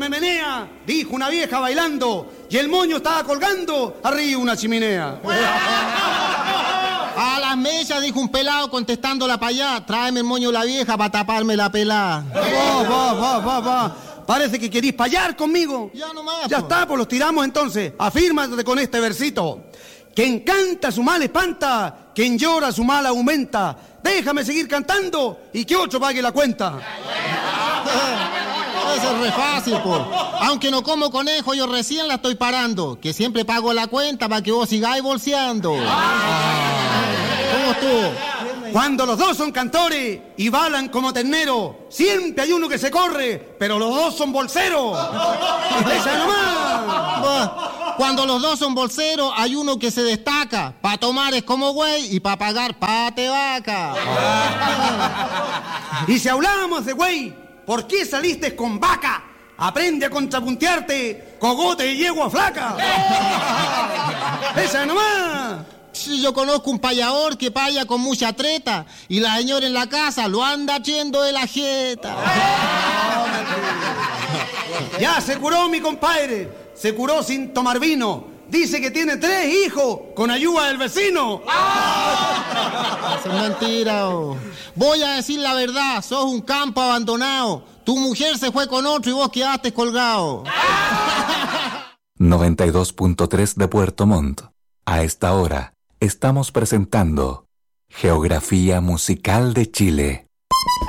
me menea, dijo una vieja bailando, y el moño estaba colgando arriba una chimenea. A las mesas, dijo un pelado contestándola para allá, tráeme el moño la vieja para taparme la pelada. Vos. Parece que querís payar conmigo. Ya nomás. Ya está, pues los tiramos entonces. Afírmate con este versito. Quien canta su mal espanta, quien llora su mal aumenta. Déjame seguir cantando y que otro pague la cuenta. Eso es re fácil, po. Aunque no como conejo, yo recién la estoy parando. Que siempre pago la cuenta para que vos sigáis bolseando. ¿Cómo estuvo? Cuando los dos son cantores y balan como ternero, siempre hay uno que se corre, pero los dos son bolseros. ¡Esa nomás! Cuando los dos son bolseros, hay uno que se destaca. Pa' tomar es como güey y pa' pagar pate vaca. Y si hablamos de güey, ¿por qué saliste con vaca? Aprende a contrapuntearte, cogote y yegua flaca. ¡Esa nomás! Sí, yo conozco un payador que paya con mucha treta y la señora en la casa lo anda haciendo de la jeta. Ya se curó mi compadre, se curó sin tomar vino. Dice que tiene 3 hijos con ayuda del vecino. Eso es mentira. Voy a decir la verdad, sos un campo abandonado. Tu mujer se fue con otro y vos quedaste colgado. 92.3 de Puerto Montt. A esta hora estamos presentando Geografía Musical de Chile.